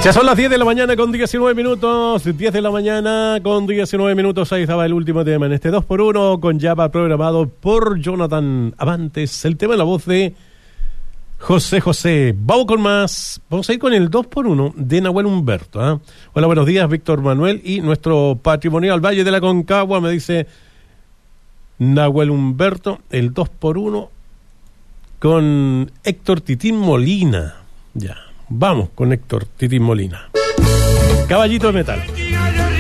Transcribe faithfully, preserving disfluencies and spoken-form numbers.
Ya son las diez de la mañana con diecinueve minutos, diez de la mañana con diecinueve minutos, ahí estaba el último tema en este dos por uno con Java programado por Jonathan Avantes, el tema en la voz de José José. Vamos con más, vamos a ir con el dos por uno de Nahuel Humberto. ¿eh? Hola, buenos días, Víctor Manuel, y nuestro patrimonial Valle de la Concagua, me dice Nahuel Humberto, el dos por uno con Héctor Titín Molina. Ya. Vamos con Héctor Titín Molina. Caballito de Metal.